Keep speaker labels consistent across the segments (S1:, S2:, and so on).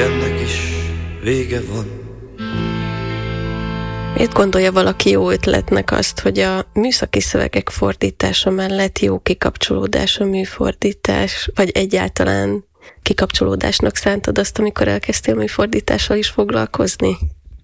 S1: ennek is vége van.
S2: Miért gondolja valaki jó ötletnek azt, hogy a műszaki szövegek fordítása mellett jó kikapcsolódás a műfordítás, vagy egyáltalán kikapcsolódásnak szántad azt, amikor elkezdtél műfordítással is foglalkozni?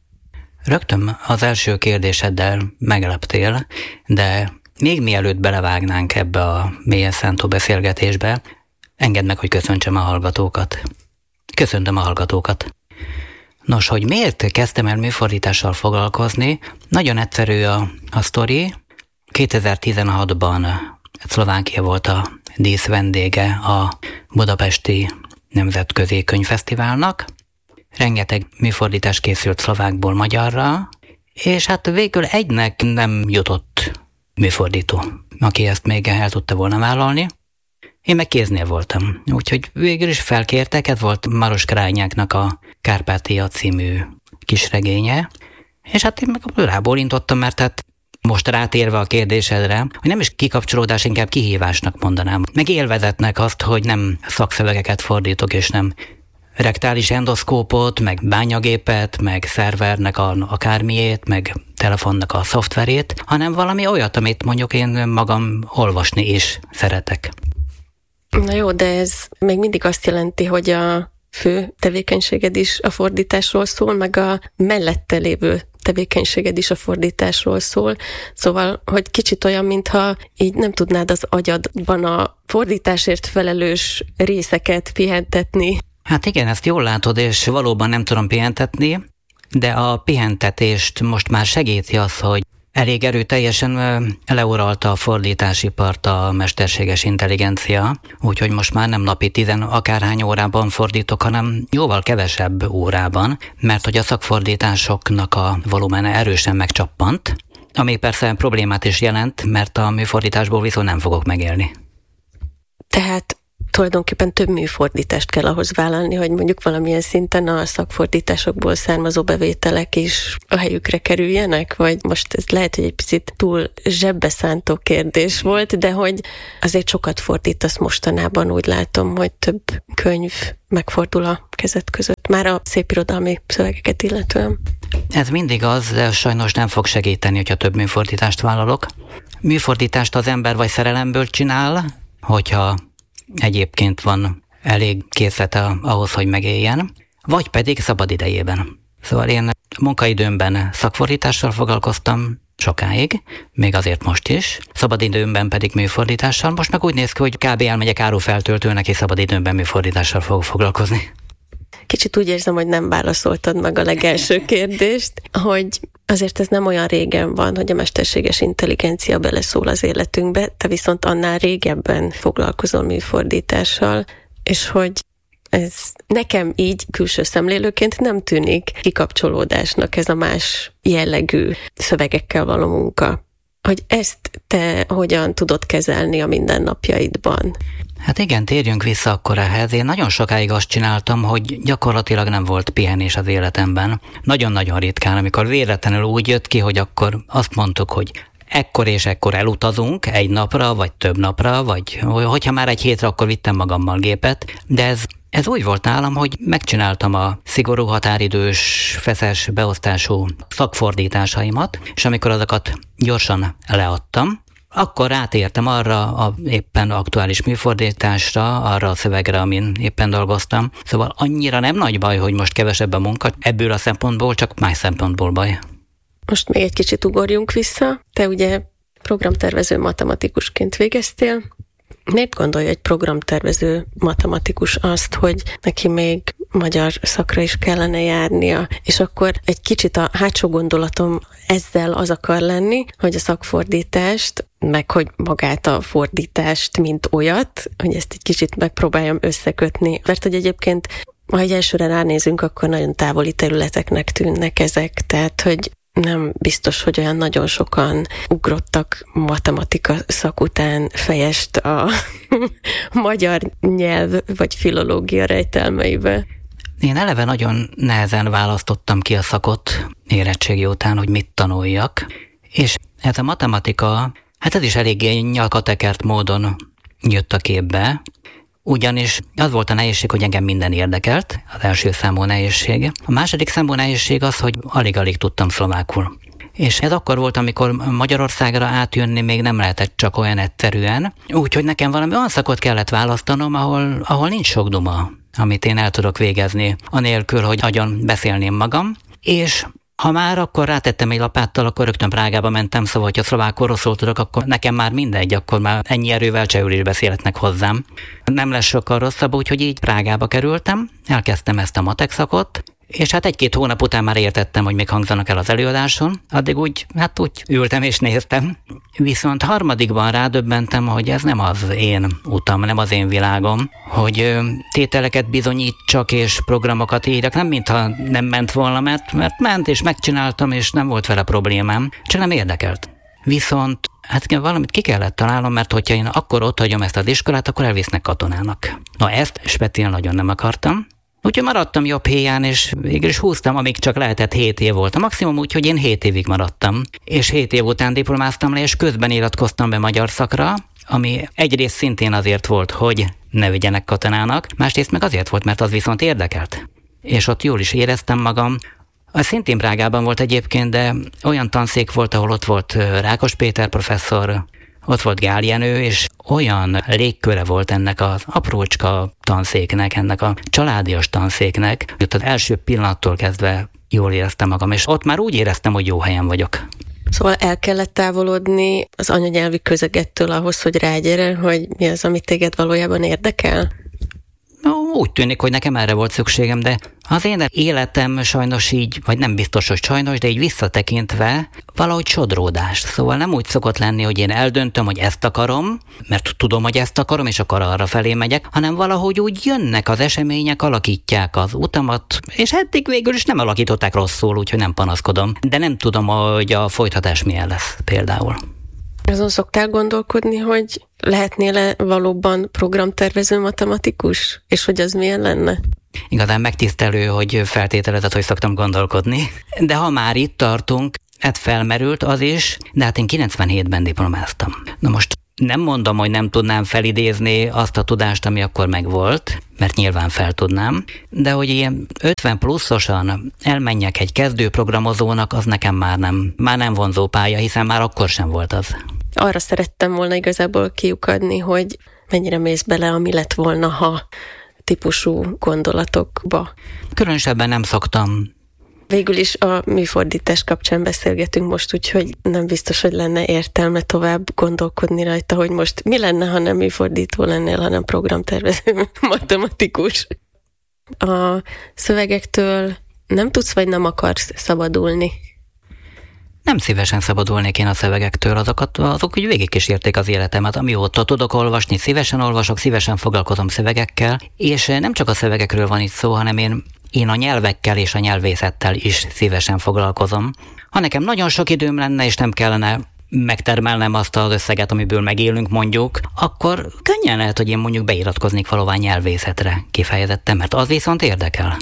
S3: Rögtön az első kérdéseddel megleptél, de még mielőtt belevágnánk ebbe a mélyen szántó beszélgetésbe, engedd meg, hogy köszöntsem a hallgatókat. Köszöntöm a hallgatókat. Nos, hogy miért kezdtem el műfordítással foglalkozni? Nagyon egyszerű a sztori. 2016-ban Szlovákia volt a díszvendége a Budapesti Nemzetközi Könyvfesztiválnak. Rengeteg műfordítás készült szlovákból magyarra, és hát végül egynek nem jutott műfordító, aki ezt még el tudta volna vállalni. Én meg kéznél voltam, úgyhogy végül is felkértek, ez volt Maros Krányáknak a Kárpátia című kisregénye, és hát én meg rábólintottam, mert hát most rátérve a kérdésedre, hogy nem is kikapcsolódás, inkább kihívásnak mondanám. Meg élvezetnek azt, hogy nem szakszövegeket fordítok, és nem rektális endoszkópot, meg bányagépet, meg szervernek akármiét, meg telefonnak a szoftverét, hanem valami olyat, amit mondjuk én magam olvasni is szeretek.
S2: Na jó, de ez még mindig azt jelenti, hogy a fő tevékenységed is a fordításról szól, meg a mellette lévő tevékenységed is a fordításról szól. Szóval, hogy kicsit olyan, mintha így nem tudnád az agyadban a fordításért felelős részeket pihentetni. Hát
S3: igen, ezt jól látod, és valóban nem tudom pihentetni, de a pihentetést most már segíti az, hogy elég erőteljesen leuralta a fordításipart a mesterséges intelligencia, úgyhogy most már nem napi 10 akárhány órában fordítok, hanem jóval kevesebb órában, mert hogy a szakfordításoknak a volumene erősen megcsappant, ami persze problémát is jelent, mert a műfordításból viszont nem fogok megélni. Tehát tulajdonképpen több műfordítást kell ahhoz vállalni, hogy mondjuk valamilyen szinten a szakfordításokból származó bevételek is a helyükre kerüljenek, vagy most ez lehet, hogy egy picit túl zsebbeszántó kérdés volt, de hogy azért sokat fordítasz mostanában, úgy látom, hogy több könyv megfordul a kezed között, már a szépirodalmi szövegeket illetően. Ez mindig az, de sajnos nem fog segíteni, hogyha több műfordítást vállalok. Műfordítást az ember vagy szerelemből csinál, hogyha egyébként van elég készlete ahhoz, hogy megéljen, vagy pedig szabad idejében. Szóval én munkaidőmben szakfordítással foglalkoztam sokáig, még azért most is, szabadidőmben pedig műfordítással. Most meg úgy néz ki, hogy kb. Elmegyek árufeltöltőnek, és szabadidőmben műfordítással fogok foglalkozni. Kicsit úgy érzem, hogy nem válaszoltad meg a legelső kérdést, hogy azért ez nem olyan régen van, hogy a mesterséges intelligencia beleszól az életünkbe, te viszont annál régebben foglalkozol műfordítással, és hogy ez nekem így külső szemlélőként nem tűnik kikapcsolódásnak ez a más jellegű szövegekkel való munka. Hogy ezt te hogyan tudod kezelni a mindennapjaidban? Hát igen, térjünk vissza akkor ehhez. Én nagyon sokáig azt csináltam, hogy gyakorlatilag nem volt pihenés az életemben. Nagyon-nagyon ritkán, amikor véletlenül úgy jött ki, hogy akkor azt mondtuk, hogy ekkor és ekkor elutazunk egy napra, vagy több napra, vagy hogyha már egy hétre, akkor vittem magammal gépet, de ez úgy volt nálam, hogy megcsináltam a szigorú határidős, feszes beosztású szakfordításaimat, és amikor azokat gyorsan leadtam, akkor rátértem arra a éppen aktuális műfordításra, arra a szövegre, amin éppen dolgoztam. Szóval annyira nem nagy baj, hogy most kevesebb a munka, ebből a szempontból csak más szempontból baj. Most még egy kicsit ugorjunk vissza. Te ugye programtervező matematikusként végeztél. Miért gondolja egy programtervező matematikus azt, hogy neki még magyar szakra is kellene járnia? És akkor egy kicsit a hátsó gondolatom ezzel az akar lenni, hogy a szakfordítást, meg hogy magát a fordítást, mint olyat, hogy ezt egy kicsit megpróbáljam összekötni. Mert hogy egyébként, ha egy elsőre ránézünk, akkor nagyon távoli területeknek tűnnek ezek, tehát hogy nem biztos, hogy olyan nagyon sokan ugrottak matematika szak után fejest a magyar nyelv vagy filológia rejtelmeibe. Én eleve nagyon nehezen választottam ki a szakot érettségi után, hogy mit tanuljak, és ez a matematika, hát ez is eléggé nyalkatekert módon jött a képbe. ugyanis az volt a nehézség, hogy engem minden érdekelt, az első számú nehézség. A második számú nehézség az, hogy alig-alig tudtam szlovákul. És ez akkor volt, amikor Magyarországra átjönni még nem lehetett csak olyan egyszerűen, úgyhogy nekem valami olyan szakot kellett választanom, ahol nincs sok duma, amit én el tudok végezni, anélkül, hogy agyon beszélném magam, és ha már akkor rátettem egy lapáttal, akkor rögtön Prágába mentem, szóval, hogyha szlovákul rosszul tudok, akkor nekem már mindegy, akkor már ennyi erővel csehül is beszélhetnek hozzám. Nem lesz sokkal rosszabb, úgyhogy így Prágába kerültem, elkezdtem ezt a matek szakot, és hát 1-2 hónap után már értettem, hogy még hangzanak el az előadáson, addig úgy ültem és néztem. Viszont harmadikban rádöbbentem, hogy ez nem az én utam, nem az én világom, hogy tételeket bizonyítsak és programokat írjak, nem mintha nem ment volna, mert ment és megcsináltam, és nem volt vele problémám, csak nem érdekelt. Viszont valamit ki kellett találnom, mert hogyha én akkor ott hagyom ezt az iskolát, akkor elvisznek katonának. Na ezt speciál nagyon nem akartam. Úgyhogy maradtam jobb héján, és végül is húztam, amíg csak lehetett 7 év volt. A maximum úgy, hogy én 7 évig maradtam. És 7 év után diplomáztam le, és közben iratkoztam be magyar szakra, ami egyrészt szintén azért volt, hogy ne vigyenek katonának, másrészt meg azért volt, mert az viszont érdekelt. És ott jól is éreztem magam. Az szintén Prágában volt egyébként, de olyan tanszék volt, ahol ott volt Rákos Péter professzor, ott volt Gál Jenő, és olyan légköre volt ennek az aprócska tanszéknek, ennek a családias tanszéknek, hogy az első pillanattól kezdve jól éreztem magam, és ott már úgy éreztem, hogy jó helyen vagyok.
S2: Szóval el kellett távolodni az anyanyelvi közegettől ahhoz, hogy rágyere, hogy mi az, amit téged valójában érdekel?
S3: Úgy tűnik, hogy nekem erre volt szükségem, de az én életem sajnos így, vagy nem biztos, hogy sajnos, de így visszatekintve valahogy sodródás. Szóval nem úgy szokott lenni, hogy én eldöntöm, hogy ezt akarom, mert tudom, hogy ezt akarom, és akkor arra felé megyek, hanem valahogy úgy jönnek az események, alakítják az utamat, és eddig végül is nem alakították rosszul, úgyhogy nem panaszkodom. De nem tudom, hogy a folytatás milyen lesz például.
S2: Azon szoktál gondolkodni, hogy lehetnél-e valóban programtervező matematikus? És hogy az milyen lenne?
S3: Igazán megtisztelő, hogy feltételezett, hogy szoktam gondolkodni. De ha már itt tartunk, felmerült az is, de én 97-ben diplomáztam. Na most nem mondom, hogy nem tudnám felidézni azt a tudást, ami akkor megvolt, mert nyilván fel tudnám, de hogy ilyen 50 pluszosan elmenjek egy kezdőprogramozónak, az nekem már nem vonzó pálya, hiszen már akkor sem volt az.
S2: Arra szerettem volna igazából kiukadni, hogy mennyire mész bele, ami lett volna, ha típusú gondolatokba.
S3: Különösebben nem szoktam.
S2: Végül is a műfordítás kapcsán beszélgetünk most, úgyhogy nem biztos, hogy lenne értelme tovább gondolkodni rajta, hogy most mi lenne, ha nem műfordító lennél, hanem programtervező matematikus. A szövegektől nem tudsz, vagy nem akarsz szabadulni?
S3: Nem szívesen szabadulnék én a szövegektől, azok úgy végigkísérték az életemet, amióta tudok olvasni, szívesen olvasok, szívesen foglalkozom szövegekkel, és nem csak a szövegekről van itt szó, hanem én a nyelvekkel és a nyelvészettel is szívesen foglalkozom. Ha nekem nagyon sok időm lenne, és nem kellene megtermelnem azt az összeget, amiből megélünk mondjuk, akkor könnyen lehet, hogy én mondjuk beiratkoznék valahová nyelvészetre kifejezetten, mert az viszont érdekel.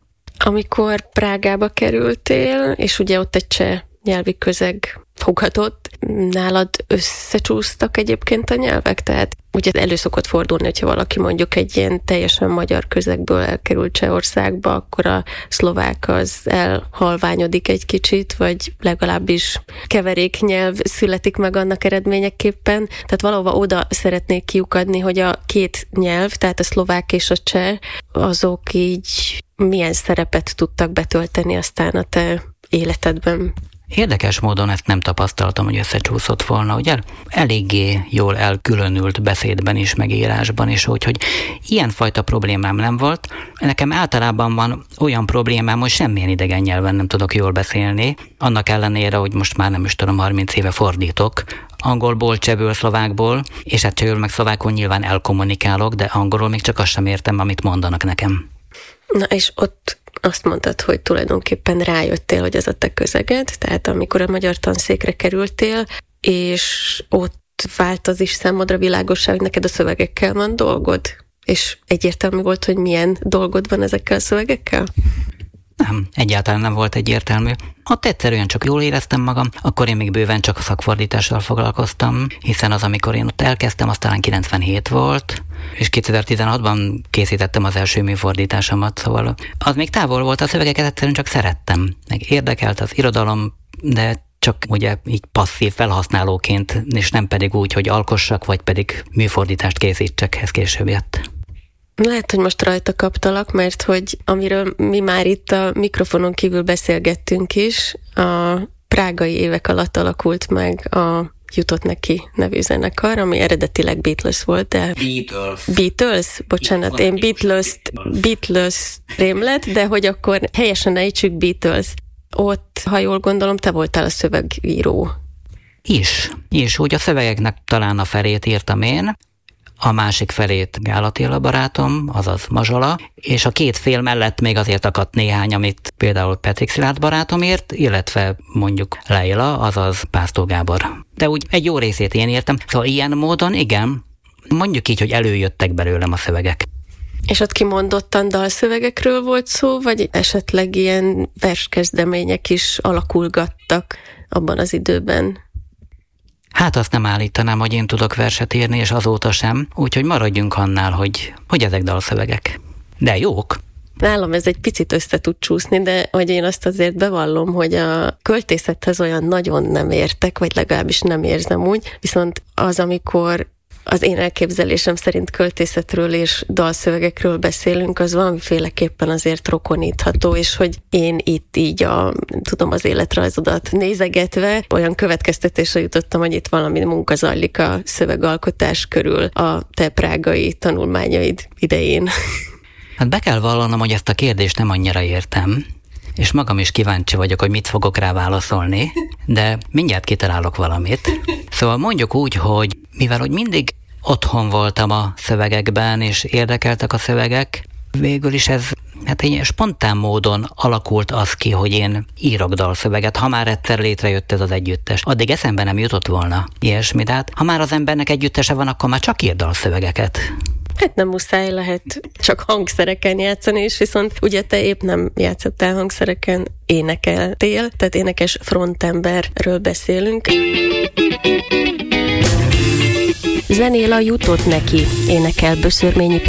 S2: Amikor Prágába kerültél, és ugye ott egy cseh nyelvi közeg fogadott, nálad összecsúsztak egyébként a nyelvek? Tehát ugye elő szokott fordulni, hogyha valaki mondjuk egy ilyen teljesen magyar közegből elkerült Csehországba, akkor a szlovák az elhalványodik egy kicsit, vagy legalábbis keveréknyelv születik meg annak eredményeképpen. Tehát valahova oda szeretnék kiukadni, hogy a két nyelv, tehát a szlovák és a cseh, azok így milyen szerepet tudtak betölteni aztán a te életedben?
S3: Érdekes módon ezt nem tapasztaltam, hogy összecsúszott volna, ugye? Eléggé jól elkülönült beszédben is, meg írásban is, úgyhogy ilyenfajta problémám nem volt. Nekem általában van olyan problémám, hogy semmilyen idegen nyelven nem tudok jól beszélni, annak ellenére, hogy most már nem is tudom, 30 éve fordítok, angolból, csehből, szlovákból, és hát csehül meg szlovákon nyilván elkommunikálok, de angolul még csak azt sem értem, amit mondanak nekem.
S2: Na és ott azt mondtad, hogy tulajdonképpen rájöttél, hogy ez a te közeged, tehát amikor a magyar tanszékre kerültél, és ott vált az is számodra világossá, hogy neked a szövegekkel van dolgod? És egyértelmű volt, hogy milyen dolgod van ezekkel a szövegekkel?
S3: Nem, egyáltalán nem volt egyértelmű. Ott egyszerűen csak jól éreztem magam, akkor én még bőven csak a szakfordítással foglalkoztam, hiszen az, amikor én ott elkezdtem, az talán 97 volt, és 2016-ban készítettem az első műfordításomat, szóval az még távol volt, a szövegeket egyszerűen csak szerettem. Meg érdekelt az irodalom, de csak ugye így passzív felhasználóként, és nem pedig úgy, hogy alkossak, vagy pedig műfordítást készítsek, ez később jött.
S2: Lehet, hogy most rajta kaptalak, mert hogy amiről mi már itt a mikrofonon kívül beszélgettünk is, a prágai évek alatt alakult meg a Jutott neki nevű zenekar, ami eredetileg Beatles volt, de... Beatles? Bocsánat, én Beatles rémlet, de hogy akkor helyesen ejtsük Beatles. Ott, ha jól gondolom, te voltál a szövegíró.
S3: És úgy a szövegeknek talán a felét írtam én, a másik felét Gál Attila barátom, azaz Mazsola, és a két fél mellett még azért akadt néhány, amit például Petrik Szilárd barátom írt, illetve mondjuk Leila, azaz Pásztó Gábor. De úgy egy jó részét én írtam, szóval ilyen módon igen, mondjuk így, hogy előjöttek belőlem a szövegek.
S2: És ott kimondottan dalszövegekről volt szó, vagy esetleg ilyen verskezdemények is alakulgattak abban az időben?
S3: Hát azt nem állítanám, hogy én tudok verset írni, és azóta sem, úgyhogy maradjunk annál, hogy ezek dalszövegek. De jók.
S2: Nálam ez egy picit össze tud csúszni, de hogy én azt azért bevallom, hogy a költészethez olyan nagyon nem értek, vagy legalábbis nem érzem úgy, viszont az, amikor az én elképzelésem szerint költészetről és dalszövegekről beszélünk, az valamiféleképpen azért rokonítható, és hogy én itt így az életrajzodat nézegetve olyan következtetésre jutottam, hogy itt valami munka zajlik a szövegalkotás körül a te prágai tanulmányaid idején.
S3: Hát be kell vallanom, hogy ezt a kérdést nem annyira értem, és magam is kíváncsi vagyok, hogy mit fogok rá válaszolni, de mindjárt kitalálok valamit. Szóval mondjuk úgy, hogy mivel hogy mindig otthon voltam a szövegekben, és érdekeltek a szövegek, végül is ez egy spontán módon alakult az ki, hogy én írok dalszöveget, ha már egyszer létrejött ez az együttes. Addig eszembe nem jutott volna ilyesmi, de hát, ha már az embernek együttese van, akkor már csak ír dalszövegeket.
S2: Hát nem muszáj, lehet csak hangszereken játszani is, viszont ugye te épp nem játszottál hangszereken, énekeltél, tehát énekes frontemberről beszélünk.
S4: Zenél a Jutott neki, énekel Böszörményi